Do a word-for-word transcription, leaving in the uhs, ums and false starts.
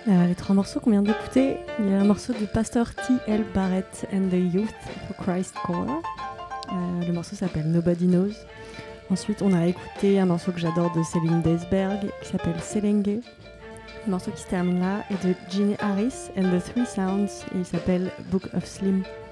Euh, les trois morceaux qu'on vient d'écouter, il y a un morceau de Pastor T L Barrett and the Youth for Christ Choir. Euh, le morceau s'appelle Nobody Knows. Ensuite, on a écouté un morceau que j'adore de Céline Desberg qui s'appelle Selenge. Le morceau qui se termine là est de Ginny Harris and the Three Sounds et il s'appelle Book of Slim.